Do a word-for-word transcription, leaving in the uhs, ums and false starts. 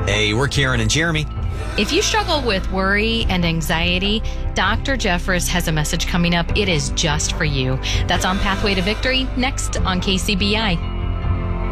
Hey, we're Karen and Jeremy. If you struggle with worry and anxiety, Doctor Jeffress has a message coming up. It is just for you. That's on Pathway to Victory, next on K C B I.